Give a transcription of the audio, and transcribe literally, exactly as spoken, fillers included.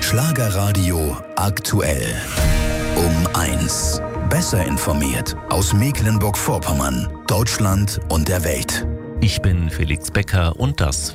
Schlagerradio aktuell. Um eins. Besser informiert aus Mecklenburg-Vorpommern, Deutschland und der Welt. Ich bin Felix Becker und das